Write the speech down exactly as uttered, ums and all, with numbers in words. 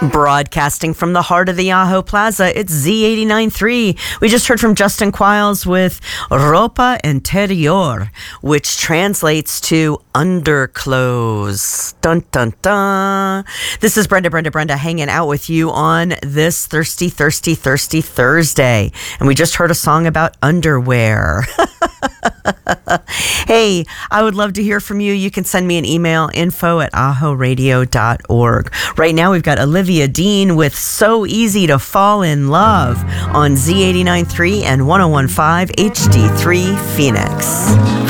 Broadcasting from the heart of the Ajo Plaza, it's Z eighty-nine point three. We just heard from Justin Quiles with Ropa Interior, which translates to underclothes. Dun, dun, dun. This is Brenda, Brenda, Brenda hanging out with you on this Thirsty, Thirsty, Thirsty Thursday. And we just heard a song about underwear. Hey, I would love to hear from you. You can send me an email, info at ajo radio dot org. Right now, we've got Olivia Dean with So Easy to Fall in Love on Z eighty-nine point three and one oh one point five H D three Phoenix.